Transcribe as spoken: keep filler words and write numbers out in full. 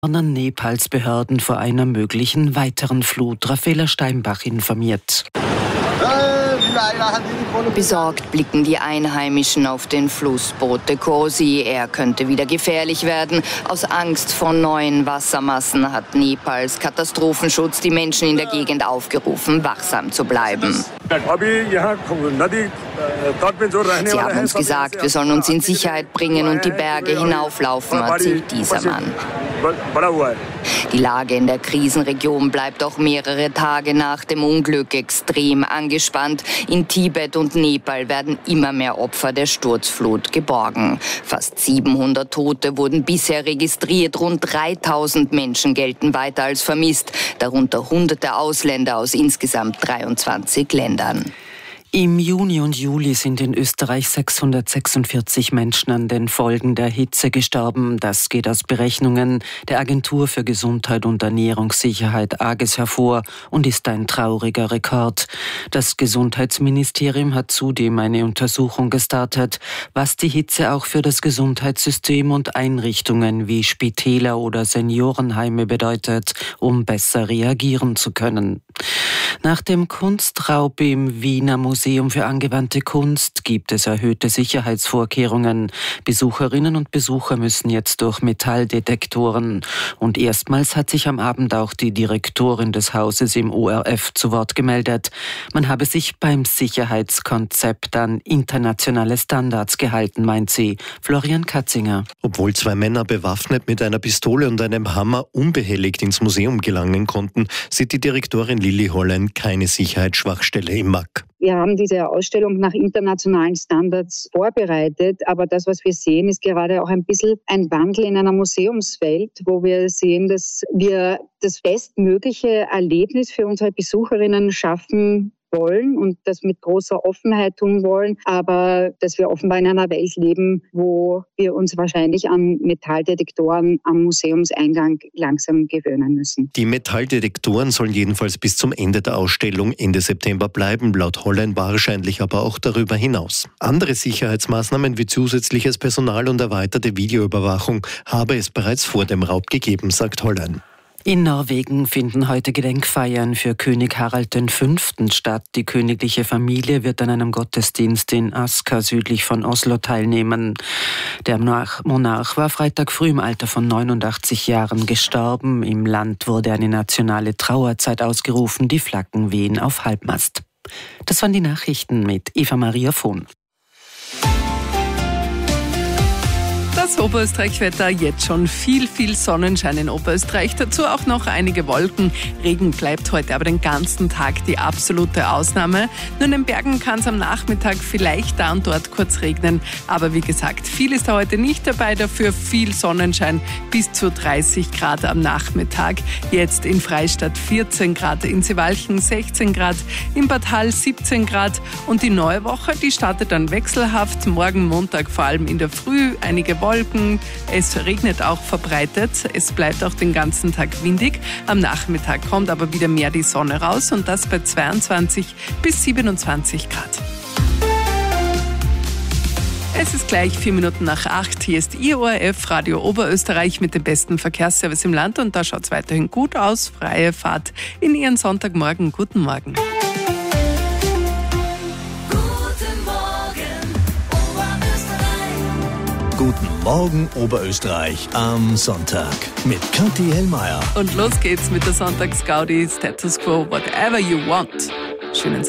warnen Nepals Behörden vor einer möglichen weiteren Flut. Raffaela Steinbach informiert. Besorgt blicken die Einheimischen auf den Fluss Bote Kosi. Er könnte wieder gefährlich werden. Aus Angst vor neuen Wassermassen hat Nepals Katastrophenschutz die Menschen in der Gegend aufgerufen, wachsam zu bleiben. Sie haben uns gesagt, wir sollen uns in Sicherheit bringen und die Berge hinauflaufen, erzählt dieser Mann. Die Lage in der Krisenregion bleibt auch mehrere Tage nach dem Unglück extrem angespannt. In Tibet und Nepal werden immer mehr Opfer der Sturzflut geborgen. Fast siebenhundert Tote wurden bisher registriert. Rund dreitausend Menschen gelten weiter als vermisst, darunter hunderte Ausländer aus insgesamt dreiundzwanzig Ländern. Im Juni und Juli sind in Österreich sechshundertsechsundvierzig Menschen an den Folgen der Hitze gestorben. Das geht aus Berechnungen der Agentur für Gesundheit und Ernährungssicherheit A G E S hervor und ist ein trauriger Rekord. Das Gesundheitsministerium hat zudem eine Untersuchung gestartet, was die Hitze auch für das Gesundheitssystem und Einrichtungen wie Spitäler oder Seniorenheime bedeutet, um besser reagieren zu können. Nach dem Kunstraub im Wiener Museum für angewandte Kunst gibt es erhöhte Sicherheitsvorkehrungen. Besucherinnen und Besucher müssen jetzt durch Metalldetektoren. Und erstmals hat sich am Abend auch die Direktorin des Hauses im O R F zu Wort gemeldet. Man habe sich beim Sicherheitskonzept an internationale Standards gehalten, meint sie. Florian Katzinger. Obwohl zwei Männer bewaffnet mit einer Pistole und einem Hammer unbehelligt ins Museum gelangen konnten, sieht die Direktorin Lilly Hollein keine Sicherheitsschwachstelle im M A C. Wir haben diese Ausstellung nach internationalen Standards vorbereitet, aber das, was wir sehen, ist gerade auch ein bisschen ein Wandel in einer Museumswelt, wo wir sehen, dass wir das bestmögliche Erlebnis für unsere Besucherinnen schaffen wollen und das mit großer Offenheit tun wollen, aber dass wir offenbar in einer Welt leben, wo wir uns wahrscheinlich an Metalldetektoren am Museumseingang langsam gewöhnen müssen. Die Metalldetektoren sollen jedenfalls bis zum Ende der Ausstellung Ende September bleiben, laut Hollein wahrscheinlich aber auch darüber hinaus. Andere Sicherheitsmaßnahmen wie zusätzliches Personal und erweiterte Videoüberwachung habe es bereits vor dem Raub gegeben, sagt Hollein. In Norwegen finden heute Gedenkfeiern für König Harald der Fünfte statt. Die königliche Familie wird an einem Gottesdienst in Asker südlich von Oslo teilnehmen. Der Monarch war Freitag früh im Alter von neunundachtzig Jahren gestorben. Im Land wurde eine nationale Trauerzeit ausgerufen. Die Flaggen wehen auf Halbmast. Das waren die Nachrichten mit Eva-Maria Vohn. Das Oberösterreich-Wetter, jetzt schon viel, viel Sonnenschein in Oberösterreich. Dazu auch noch einige Wolken. Regen bleibt heute aber den ganzen Tag die absolute Ausnahme. Nur in den Bergen kann es am Nachmittag vielleicht da und dort kurz regnen. Aber wie gesagt, viel ist da heute nicht dabei. Dafür viel Sonnenschein, bis zu dreißig Grad am Nachmittag. Jetzt in Freistadt vierzehn Grad, in Seewalchen sechzehn Grad, in Bad Hall siebzehn Grad. Und die neue Woche, die startet dann wechselhaft. Morgen Montag vor allem in der Früh einige Wolken. Es regnet auch verbreitet. Es bleibt auch den ganzen Tag windig. Am Nachmittag kommt aber wieder mehr die Sonne raus und das bei zweiundzwanzig bis siebenundzwanzig Grad. Es ist gleich vier Minuten nach acht. Hier ist Ihr O R F Radio Oberösterreich mit dem besten Verkehrsservice im Land und da schaut es weiterhin gut aus. Freie Fahrt in Ihren Sonntagmorgen. Guten Morgen. Guten Morgen Oberösterreich am Sonntag mit Kathi Hellmeier. Und los geht's mit der Sonntags-Gaudi Status Quo, whatever you want. Schönen Sonntag.